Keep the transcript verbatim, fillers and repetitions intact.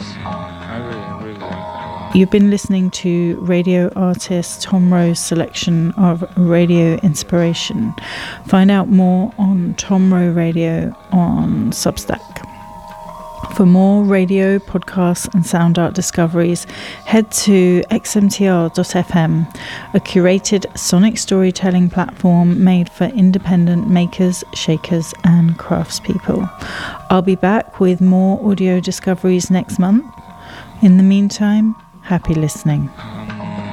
I really, really like that one. You've been listening to radio artist Tom Rowe's selection of radio inspiration. Find out more on Tom Rowe Radio on Substack. For more radio, podcasts and sound art discoveries, head to x m t r dot f m, a curated sonic storytelling platform made for independent makers, shakers and craftspeople. I'll be back with more audio discoveries next month. In the meantime, happy listening.